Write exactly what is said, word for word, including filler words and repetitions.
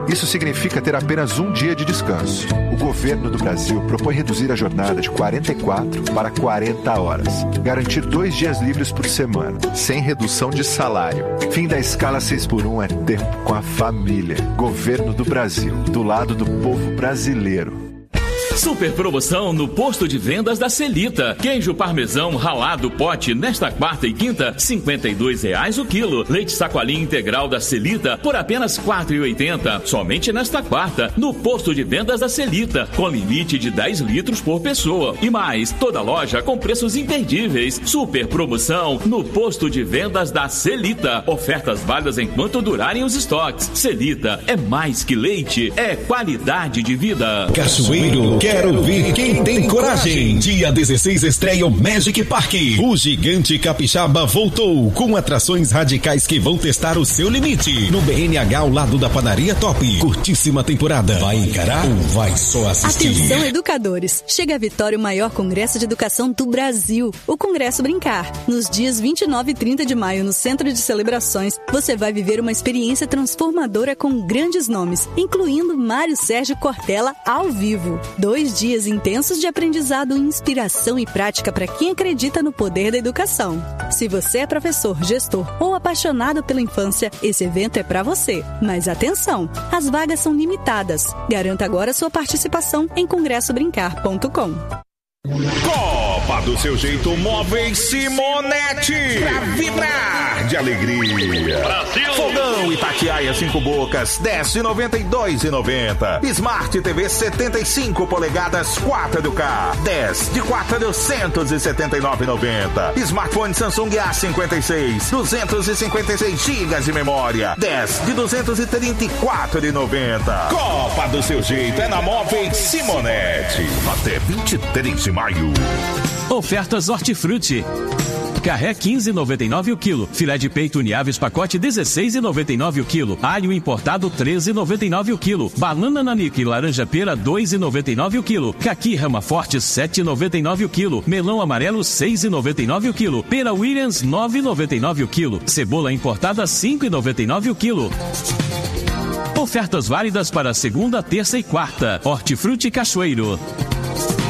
Isso significa ter apenas um dia de descanso. O governo do Brasil propõe reduzir a jornada de quarenta e quatro para quarenta horas. Garantir dois dias livres por semana, sem redução de salário. Fim da escala seis por um é tempo com a família. Governo do Brasil, do lado do povo brasileiro. Super promoção no posto de vendas da Celita. Queijo parmesão ralado pote nesta quarta e quinta, cinquenta e dois reais o quilo. Leite sacolinha integral da Celita por apenas quatro reais e oitenta centavos. Somente nesta quarta, no posto de vendas da Celita, com limite de dez litros por pessoa. E mais, toda loja com preços imperdíveis. Super promoção no posto de vendas da Celita. Ofertas válidas enquanto durarem os estoques. Celita é mais que leite, é qualidade de vida. Cachoeiro, quero ver quem tem coragem. Dia dezesseis estreia o Magic Park. O gigante capixaba voltou com atrações radicais que vão testar o seu limite. No B N H ao lado da padaria Top. Curtíssima temporada. Vai encarar ou vai só assistir? Atenção, educadores. Chega a Vitória o maior congresso de educação do Brasil. O Congresso Brincar. Nos dias vinte e nove e trinta de maio, no Centro de Celebrações, você vai viver uma experiência transformadora com grandes nomes, incluindo Mário Sérgio Cortella ao vivo. Dois dias intensos de aprendizado, inspiração e prática para quem acredita no poder da educação. Se você é professor, gestor ou apaixonado pela infância, esse evento é para você. Mas atenção, as vagas são limitadas. Garanta agora sua participação em congresso brincar ponto com. Copa do Seu Jeito Móveis Simonete, pra vibrar de alegria. Brasil! Fogão Itatiaia cinco bocas, dez de noventa e dois reais e noventa centavos. Smart T V setenta e cinco polegadas quatro K, dez de quatrocentos e setenta e nove reais e noventa centavos. Smartphone Samsung A cinquenta e seis, duzentos e cinquenta e seis gigas de memória, dez de duzentos e trinta e quatro reais e noventa centavos. Copa do Seu Jeito é na Móveis Simonete. Até vinte e três de maio. Ofertas Hortifruti. Carré quinze reais e noventa e nove centavos o quilo. Filé de peito Uniaves pacote dezesseis reais e noventa e nove centavos o quilo. Alho importado treze reais e noventa e nove centavos o quilo. Banana nanique laranja pera dois reais e noventa e nove centavos o quilo. Caqui rama forte sete reais e noventa e nove centavos o quilo. Melão amarelo seis reais e noventa e nove centavos o quilo. Pera Williams nove reais e noventa e nove centavos o quilo. Cebola importada cinco reais e noventa e nove centavos o quilo. Ofertas válidas para segunda, terça e quarta. Hortifruti Cachoeiro.